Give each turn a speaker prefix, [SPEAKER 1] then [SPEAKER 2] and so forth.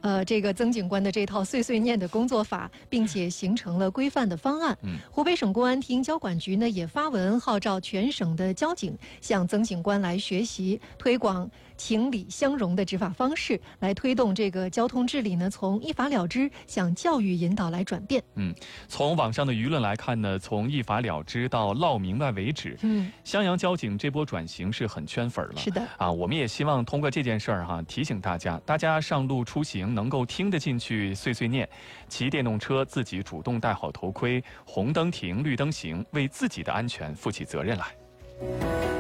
[SPEAKER 1] 这个曾警官的这套碎碎念的工作法，并且形成了规范的方案。湖北省公安厅交管局呢也发文号召全省的交警向曾警官来学习，推广情理相容的执法方式，来推动这个交通治理呢从依法了之向教育引导来转变。
[SPEAKER 2] 从网上的舆论来看呢，从依法了之到闹明白为止，襄阳交警这波转型是很圈粉了。
[SPEAKER 1] 是的
[SPEAKER 2] 啊，我们也希望通过这件事儿提醒大家上路出行能够听得进去碎碎念，骑电动车自己主动戴好头盔，红灯停绿灯行，为自己的安全负起责任来。